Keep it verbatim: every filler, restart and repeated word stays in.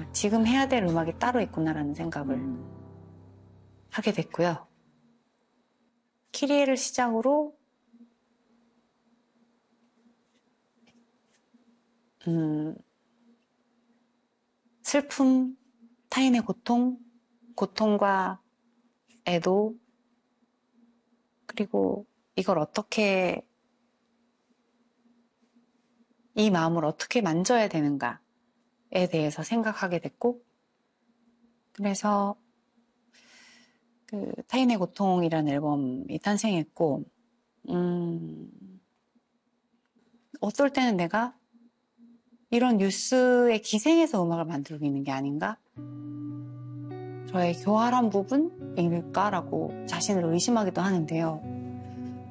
아, 지금 해야 될 음악이 따로 있구나라는 생각을 하게 됐고요. 키리에를 시작으로 음, 슬픔, 타인의 고통, 고통과 애도, 그리고 이걸 어떻게, 이 마음을 어떻게 만져야 되는가에 대해서 생각하게 됐고, 그래서 그 타인의 고통이라는 앨범이 탄생했고, 음, 어떨 때는 내가 이런 뉴스에 기생해서 음악을 만들고 있는 게 아닌가? 저의 교활한 부분일까라고 자신을 의심하기도 하는데요.